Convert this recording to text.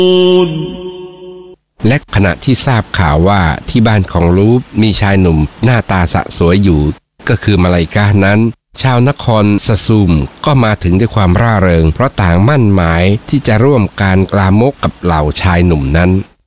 และขณะที่ทราบข่าวว่าที่บ้านของลูปมีชายหนุ่มหน้าตาสะสวยอยู่ก็คือมาลาอิกะห์นั้นชาวนครซะซูมก็มาถึงด้วยความร่าเริงเพราะต่างมั่นหมายที่จะร่วมการลามกกับเหล่าชายหนุ่มนั้น